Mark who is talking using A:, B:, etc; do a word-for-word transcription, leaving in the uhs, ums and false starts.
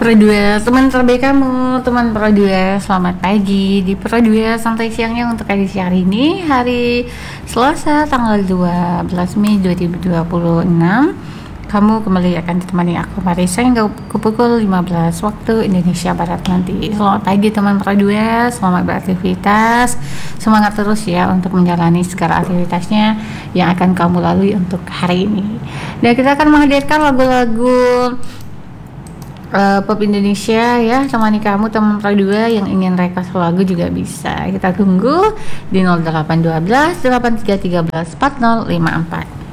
A: Pro dua, teman terbaik kamu, teman Pro dua, selamat pagi di Pro dua santai siangnya untuk edisi hari ini, hari Selasa tanggal dua belas Mei dua ribu dua puluh enam. Kamu kembali akan ditemani aku Marisa hingga ke pukul lima belas waktu Indonesia Barat nanti. Selamat pagi teman Pro dua, selamat beraktivitas, semangat terus ya untuk menjalani segala aktivitasnya yang akan kamu lalui untuk hari ini. Dan kita akan menghadirkan lagu-lagu Uh, pop Indonesia ya, temani kamu teman Pro dua yang ingin request lagu juga bisa. Kita tunggu di nol delapan satu dua delapan tiga tiga empat nol lima empat.